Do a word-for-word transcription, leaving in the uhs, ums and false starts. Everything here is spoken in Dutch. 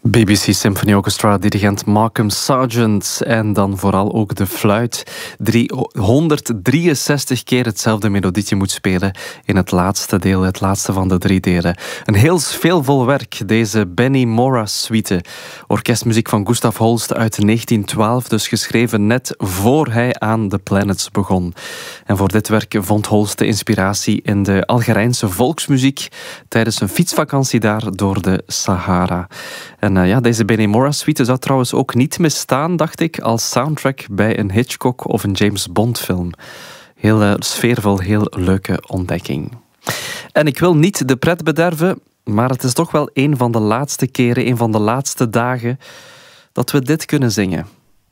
B B C Symphony Orchestra, dirigent Malcolm Sargent en dan vooral ook de fluit. driehonderddrieënzestig keer hetzelfde melodietje moet spelen in het laatste deel, het laatste van de drie delen. Een heel veelvol werk, deze Benny Mora suite. Orkestmuziek van Gustav Holst uit negentien twaalf, dus geschreven net voor hij aan The Planets begon. En voor dit werk vond Holst de inspiratie in de Algerijnse volksmuziek tijdens een fietsvakantie daar door de Sahara. En uh, ja, deze Benny Mora suite zou trouwens ook niet misstaan, dacht ik, als soundtrack bij een Hitchcock of een James Bond film. Heel uh, sfeervol, heel leuke ontdekking. En ik wil niet de pret bederven, maar het is toch wel een van de laatste keren, een van de laatste dagen dat we dit kunnen zingen.